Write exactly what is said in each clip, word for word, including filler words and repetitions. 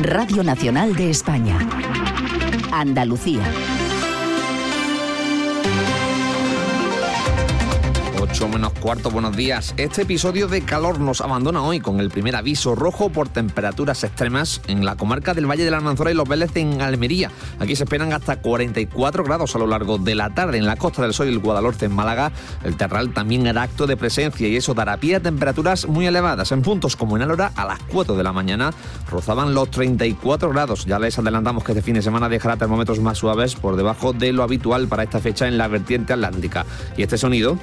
Radio Nacional de España. Andalucía. ocho menos cuarto, buenos días. Este episodio de calor nos abandona hoy con el primer aviso rojo por temperaturas extremas en la comarca del Valle de la Almanzora y Los Vélez en Almería. Aquí se esperan hasta cuarenta y cuatro grados a lo largo de la tarde. En la Costa del Sol y el Guadalhorce en Málaga, el Terral también hará acto de presencia y eso dará pie a temperaturas muy elevadas. En puntos como en Alhora, a las cuatro de la mañana rozaban los treinta y cuatro grados. Ya les adelantamos que este fin de semana dejará termómetros más suaves por debajo de lo habitual para esta fecha en la vertiente atlántica. Y este sonido,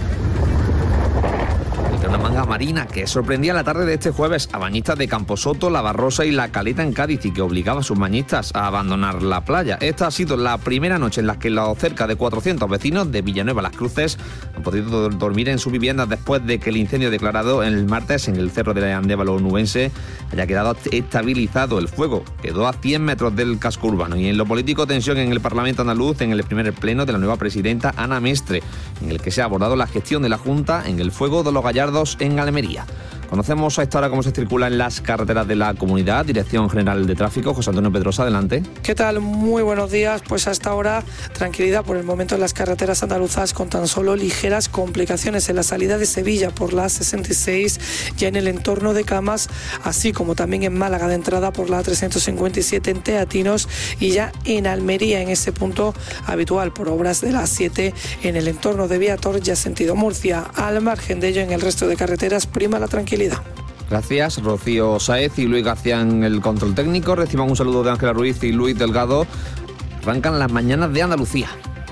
una manga marina que sorprendía la tarde de este jueves a bañistas de Camposoto, La Barrosa y La Caleta en Cádiz y que obligaba a sus bañistas a abandonar la playa. Esta ha sido la primera noche en la que los cerca de cuatrocientos vecinos de Villanueva Las Cruces han podido dormir en sus viviendas después de que el incendio declarado el martes en el cerro de Andévalo onubense haya quedado estabilizado. El fuego quedó a cien metros del casco urbano. Y en lo político, tensión en el Parlamento andaluz en el primer pleno de la nueva presidenta Ana Mestre, en el que se ha abordado la gestión de la Junta en el fuego de los Gallardos en Almería. Conocemos a esta hora cómo se circula en las carreteras de la comunidad. Dirección General de Tráfico, José Antonio Pedrosa, adelante. ¿Qué tal? Muy buenos días. Pues hasta ahora tranquilidad por el momento en las carreteras andaluzas, con tan solo ligeras complicaciones en la salida de Sevilla por la sesenta y seis, ya en el entorno de Camas, así como también en Málaga de entrada por la trescientos cincuenta y siete en Teatinos, y ya en Almería en ese punto habitual por obras de la siete en el entorno de Viator, ya sentido Murcia. Al margen de ello, en el resto de carreteras prima la tranquilidad. Gracias, Rocío Sáez y Luis García en el control técnico. Reciban un saludo de Ángela Ruiz y Luis Delgado. Arrancan las mañanas de Andalucía.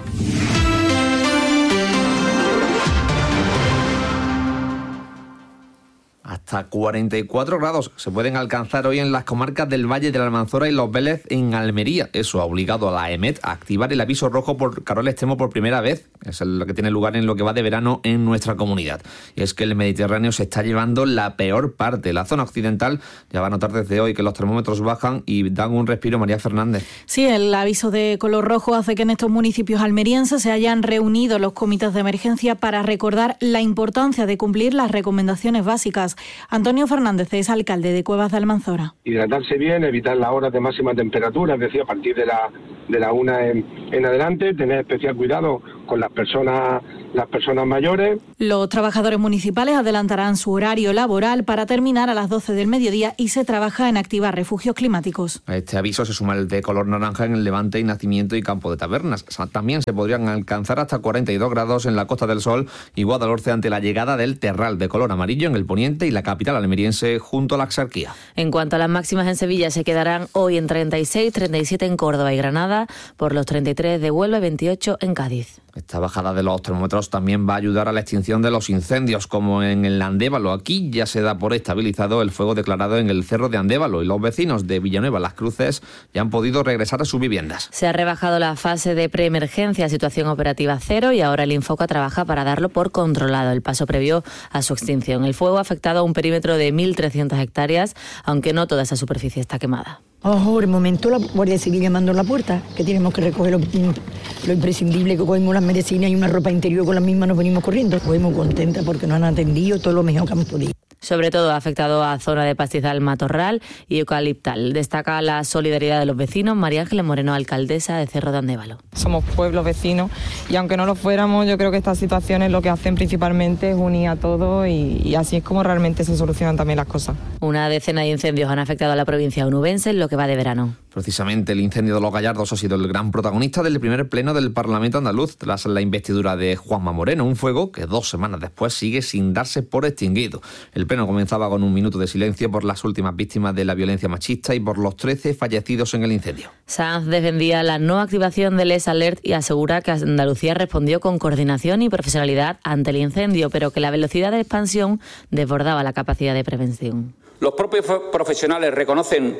Hasta cuarenta y cuatro grados se pueden alcanzar hoy en las comarcas del Valle de la Almanzora y Los Vélez en Almería. Eso ha obligado a la EMET a activar el aviso rojo por calor extremo por primera vez. Es lo que tiene lugar en lo que va de verano en nuestra comunidad. Y es que el Mediterráneo se está llevando la peor parte. La zona occidental ya va a notar desde hoy que los termómetros bajan y dan un respiro. María Fernández. Sí, el aviso de color rojo hace que en estos municipios almerienses se hayan reunido los comités de emergencia para recordar la importancia de cumplir las recomendaciones básicas. Antonio Fernández es alcalde de Cuevas de Almanzora. Hidratarse bien, evitar las horas de máxima temperatura, es decir, a partir de la de la una en, en adelante, tener especial cuidado con las personas las personas mayores. Los trabajadores municipales adelantarán su horario laboral para terminar a las doce del mediodía y se trabaja en activar refugios climáticos. A este aviso se suma el de color naranja en el Levante y Nacimiento y Campo de Tabernas. También se podrían alcanzar hasta cuarenta y dos grados en la Costa del Sol y Guadalhorce ante la llegada del Terral de color amarillo en el poniente y la capital almeriense junto a la Axarquía. En cuanto a las máximas en Sevilla, se quedarán hoy en treinta y seis, treinta y siete en Córdoba y Granada, por los treinta y tres de Huelva y veintiocho en Cádiz. Esta bajada de los termómetros también va a ayudar a la extinción de los incendios, como en el Andévalo. Aquí ya se da por estabilizado el fuego declarado en el cerro de Andévalo y los vecinos de Villanueva Las Cruces ya han podido regresar a sus viviendas. Se ha rebajado la fase de preemergencia a situación operativa cero y ahora el Infoca trabaja para darlo por controlado, el paso previo a su extinción. El fuego ha afectado a un perímetro de mil trescientas hectáreas, aunque no toda esa superficie está quemada. Ojo, de momento la Guardia Civil llamando a la puerta, que tenemos que recoger lo, lo imprescindible, que cogemos las medicinas y una ropa interior, con las mismas nos venimos corriendo. Estoy muy contenta porque nos han atendido todo lo mejor que hemos podido. Sobre todo ha afectado a zona de pastizal, matorral y eucaliptal. Destaca la solidaridad de los vecinos. María Ángeles Moreno, alcaldesa de Cerro de Andévalo. Somos pueblos vecinos y aunque no lo fuéramos, yo creo que estas situaciones lo que hacen principalmente es unir a todos y, y así es como realmente se solucionan también las cosas. Una decena de incendios han afectado a la provincia onubense en lo que va de verano. Precisamente el incendio de los Gallardos ha sido el gran protagonista del primer pleno del Parlamento andaluz tras la investidura de Juanma Moreno, un fuego que dos semanas después sigue sin darse por extinguido. El pleno comenzaba con un minuto de silencio por las últimas víctimas de la violencia machista y por los trece fallecidos en el incendio. Sanz defendía la no activación del S Alert y asegura que Andalucía respondió con coordinación y profesionalidad ante el incendio, pero que la velocidad de expansión desbordaba la capacidad de prevención. Los propios profesionales reconocen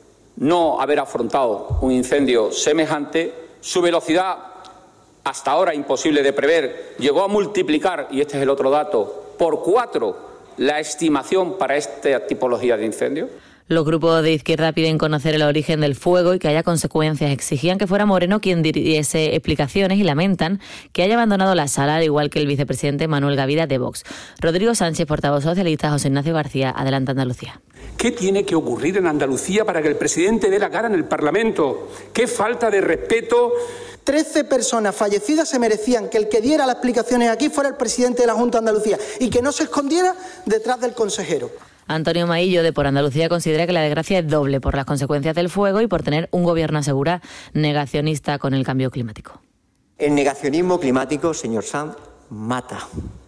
no haber afrontado un incendio semejante. Su velocidad, hasta ahora imposible de prever, llegó a multiplicar, y este es el otro dato, por cuatro la estimación para esta tipología de incendio. Los grupos de izquierda piden conocer el origen del fuego y que haya consecuencias. Exigían que fuera Moreno quien diese explicaciones y lamentan que haya abandonado la sala, al igual que el vicepresidente Manuel Gavira de Vox. Rodrigo Sánchez, portavoz socialista, José Ignacio García, Adelante Andalucía. ¿Qué tiene que ocurrir en Andalucía para que el presidente dé la cara en el Parlamento? ¡Qué falta de respeto! Trece personas fallecidas se merecían que el que diera las explicaciones aquí fuera el presidente de la Junta de Andalucía y que no se escondiera detrás del consejero. Antonio Maillo, de Por Andalucía, considera que la desgracia es doble por las consecuencias del fuego y por tener un gobierno, asegura, negacionista con el cambio climático. El negacionismo climático, señor Sanz, mata.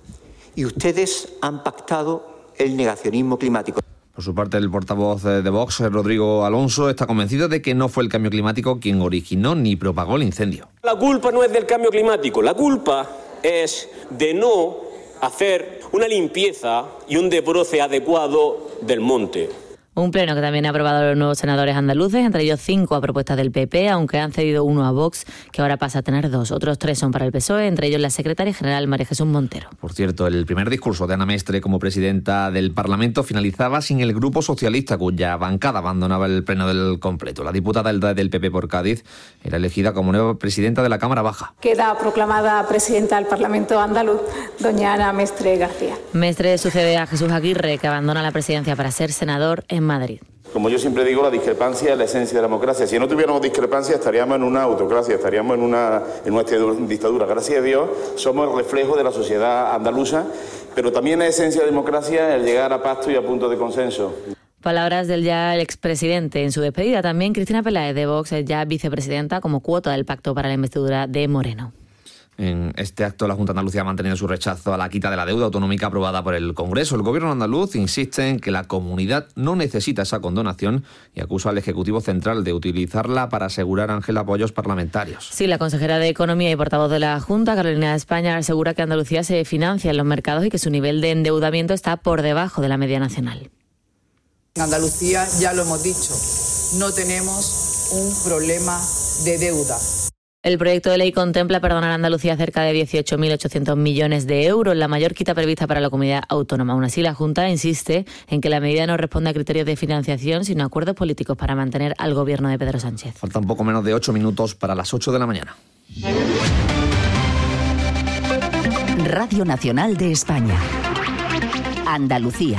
Y ustedes han pactado el negacionismo climático. Por su parte, el portavoz de Vox, Rodrigo Alonso, está convencido de que no fue el cambio climático quien originó ni propagó el incendio. La culpa no es del cambio climático, la culpa es de no hacer una limpieza y un desbroce adecuado del monte. Un pleno que también ha aprobado los nuevos senadores andaluces, entre ellos cinco a propuesta del P P, aunque han cedido uno a Vox, que ahora pasa a tener dos. Otros tres son para el P S O E, entre ellos la secretaria general María Jesús Montero. Por cierto, el primer discurso de Ana Mestre como presidenta del Parlamento finalizaba sin el Grupo Socialista, cuya bancada abandonaba el pleno del completo. La diputada del P P por Cádiz era elegida como nueva presidenta de la Cámara Baja. Queda proclamada presidenta del Parlamento andaluz, doña Ana Mestre García. Mestre sucede a Jesús Aguirre, que abandona la presidencia para ser senador en Madrid. Como yo siempre digo, la discrepancia es la esencia de la democracia. Si no tuviéramos discrepancia, estaríamos en una autocracia, estaríamos en una, en una dictadura. Gracias a Dios, somos el reflejo de la sociedad andaluza, pero también la esencia de la democracia el llegar a pacto y a punto de consenso. Palabras del ya el expresidente en su despedida. También Cristina Peláez de Vox es ya vicepresidenta como cuota del pacto para la investidura de Moreno. En este acto, la Junta de Andalucía ha mantenido su rechazo a la quita de la deuda autonómica aprobada por el Congreso. El gobierno andaluz insiste en que la comunidad no necesita esa condonación y acusa al Ejecutivo Central de utilizarla para asegurar Ángel apoyos parlamentarios. Sí, la consejera de Economía y portavoz de la Junta, Carolina de España, asegura que Andalucía se financia en los mercados y que su nivel de endeudamiento está por debajo de la media nacional. En Andalucía, ya lo hemos dicho, no tenemos un problema de deuda. El proyecto de ley contempla perdonar a Andalucía cerca de dieciocho mil ochocientos millones de euros, la mayor quita prevista para la comunidad autónoma. Aún así, la Junta insiste en que la medida no responde a criterios de financiación, sino a acuerdos políticos para mantener al gobierno de Pedro Sánchez. Faltan poco menos de ocho minutos para las ocho de la mañana. Radio Nacional de España. Andalucía.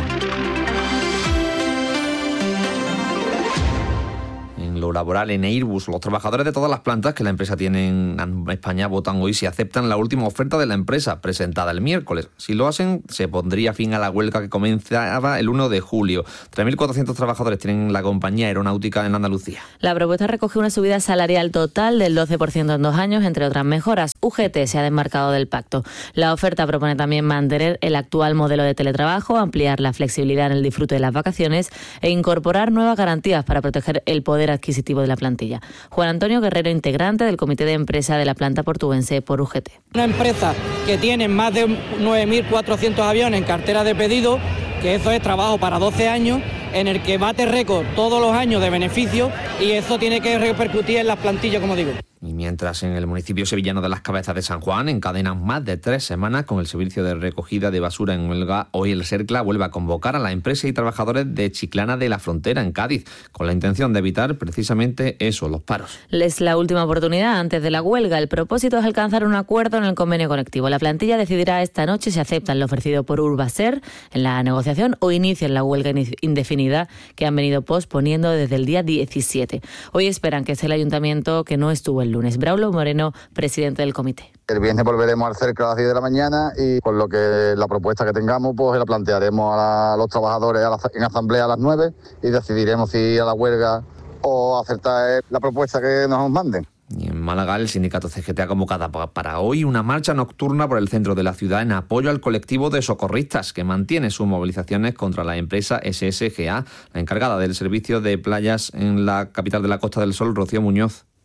Lo laboral en Airbus, los trabajadores de todas las plantas que la empresa tiene en España votan hoy si aceptan la última oferta de la empresa presentada el miércoles. Si lo hacen, se pondría fin a la huelga que comenzaba el uno de julio. tres mil cuatrocientos trabajadores tienen la compañía aeronáutica en Andalucía. La propuesta recoge una subida salarial total del doce por ciento en dos años, entre otras mejoras. U G T se ha desmarcado del pacto. La oferta propone también mantener el actual modelo de teletrabajo, ampliar la flexibilidad en el disfrute de las vacaciones e incorporar nuevas garantías para proteger el poder adquisitivo de la plantilla. Juan Antonio Guerrero, integrante del comité de empresa de la planta portuguense por U G T. Una empresa que tiene más de nueve mil cuatrocientos aviones en cartera de pedido, que eso es trabajo para doce años, en el que bate récord todos los años de beneficios y eso tiene que repercutir en las plantillas, como digo. Y mientras en el municipio sevillano de Las Cabezas de San Juan encadenan más de tres semanas con el servicio de recogida de basura en huelga, hoy el SERCLA vuelve a convocar a la empresa y trabajadores de Chiclana de la Frontera, en Cádiz, con la intención de evitar precisamente eso, los paros. Es la última oportunidad antes de la huelga. El propósito es alcanzar un acuerdo en el convenio colectivo. La plantilla decidirá esta noche si aceptan lo ofrecido por Urbaser en la negociación o inician la huelga indefinida que han venido posponiendo desde el día diecisiete. Hoy esperan que sea el ayuntamiento que no estuvo el lunes. Braulio Moreno, presidente del comité. El viernes volveremos al cerca a las diez de la mañana y con lo que la propuesta que tengamos pues la plantearemos a, la, a los trabajadores a la, en asamblea a las nueve y decidiremos si ir a la huelga o aceptar la propuesta que nos manden. Y en Málaga, el sindicato C G T ha convocado para hoy una marcha nocturna por el centro de la ciudad en apoyo al colectivo de socorristas que mantiene sus movilizaciones contra la empresa S S G A, la encargada del servicio de playas en la capital de la Costa del Sol, Rocío Muñoz.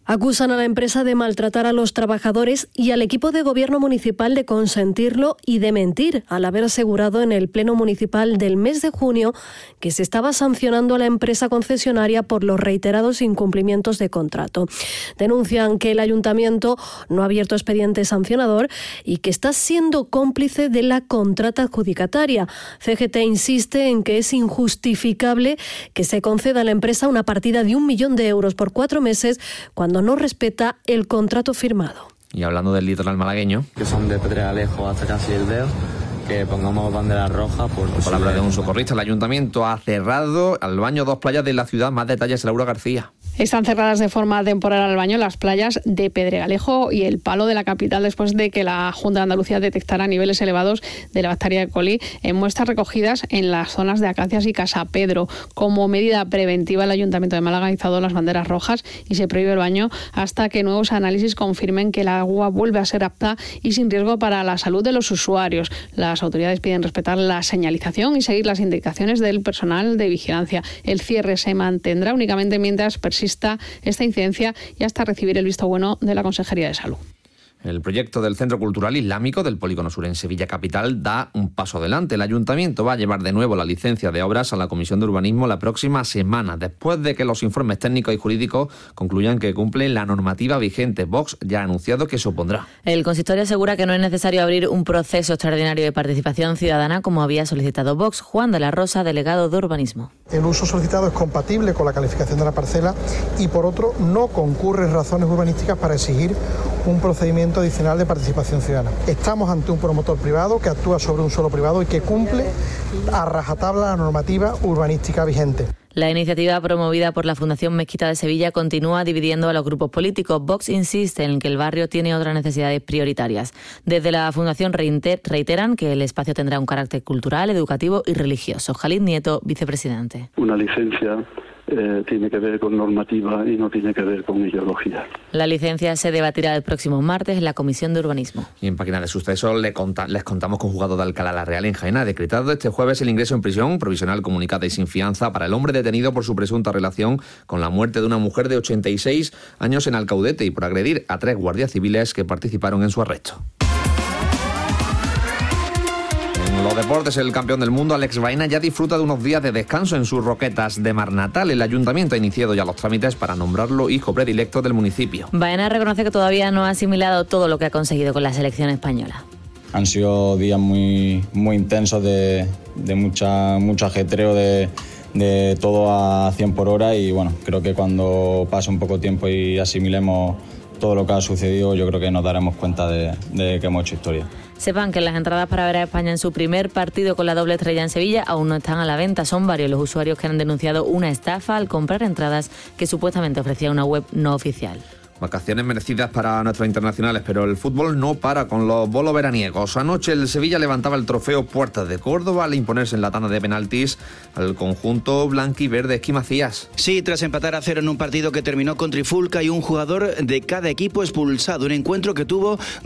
Acusan a la empresa de maltratar a los trabajadores y al equipo de gobierno municipal de consentirlo y de mentir al haber asegurado en el pleno municipal del mes de junio que se estaba sancionando a la empresa concesionaria por los reiterados incumplimientos de contrato. Denuncian que el ayuntamiento no ha abierto expediente sancionador y que está siendo cómplice de la contrata adjudicataria. C G T insiste en que es injustificable que se conceda a la empresa una partida de un millón de euros por cuatro meses cuando no respeta el contrato firmado. Y hablando del litoral malagueño, que son de Pedregalejo hasta casi el Deo, que pongamos banderas rojas. Por por palabra de un socorrista, el ayuntamiento ha cerrado al baño dos playas de la ciudad. Más detalles, Laura García. Están cerradas de forma temporal al baño las playas de Pedregalejo y El Palo de la capital después de que la Junta de Andalucía detectara niveles elevados de la bacteria E. coli en muestras recogidas en las zonas de Acacias y Casa Pedro. Como medida preventiva, el Ayuntamiento de Málaga ha izado las banderas rojas y se prohíbe el baño hasta que nuevos análisis confirmen que el agua vuelve a ser apta y sin riesgo para la salud de los usuarios. Las autoridades piden respetar la señalización y seguir las indicaciones del personal de vigilancia. El cierre se mantendrá únicamente mientras persista esta incidencia y hasta recibir el visto bueno de la Consejería de Salud. El proyecto del Centro Cultural Islámico del Polígono Sur en Sevilla Capital da un paso adelante. El ayuntamiento va a llevar de nuevo la licencia de obras a la Comisión de Urbanismo la próxima semana, después de que los informes técnicos y jurídicos concluyan que cumple la normativa vigente. Vox ya ha anunciado que se opondrá. El consistorio asegura que no es necesario abrir un proceso extraordinario de participación ciudadana como había solicitado Vox. Juan de la Rosa, delegado de Urbanismo. El uso solicitado es compatible con la calificación de la parcela y, por otro, no concurren razones urbanísticas para exigir un procedimiento adicional de participación ciudadana. Estamos ante un promotor privado que actúa sobre un suelo privado y que cumple a rajatabla la normativa urbanística vigente. La iniciativa promovida por la Fundación Mezquita de Sevilla continúa dividiendo a los grupos políticos. Vox insiste en que el barrio tiene otras necesidades prioritarias. Desde la Fundación reiteran que el espacio tendrá un carácter cultural, educativo y religioso. Jalid Nieto, vicepresidente. Una licencia eh, tiene que ver con normativa y no tiene que ver con ideología. La licencia se debatirá el próximo martes en la Comisión de Urbanismo. Y en página de sucesos les, conta, les contamos con juzgado de Alcalá la Real en Jaén ha decretado este jueves el ingreso en prisión provisional comunicada y sin fianza para el hombre detenido por su presunta relación con la muerte de una mujer de ochenta y seis años en Alcaudete y por agredir a tres guardias civiles que participaron en su arresto. En los deportes, el campeón del mundo, Alex Baena, ya disfruta de unos días de descanso en sus roquetas de mar natal. El ayuntamiento ha iniciado ya los trámites para nombrarlo hijo predilecto del municipio. Baena reconoce que todavía no ha asimilado todo lo que ha conseguido con la selección española. Han sido días muy, muy intensos de, de mucha, mucho ajetreo, de, de todo a cien por hora y bueno, creo que cuando pase un poco tiempo y asimilemos todo lo que ha sucedido, yo creo que nos daremos cuenta de, de que hemos hecho historia. Sepan que las entradas para ver a España en su primer partido con la doble estrella en Sevilla aún no están a la venta. Son varios los usuarios que han denunciado una estafa al comprar entradas que supuestamente ofrecía una web no oficial. Vacaciones merecidas para nuestros internacionales, pero el fútbol no para con los bolos veraniegos. Anoche el Sevilla levantaba el trofeo Puertas de Córdoba al imponerse en la tanda de penaltis al conjunto blanquiverde. Esqui Macías. Sí, tras empatar a cero en un partido que terminó con trifulca y un jugador de cada equipo expulsado. Un encuentro que tuvo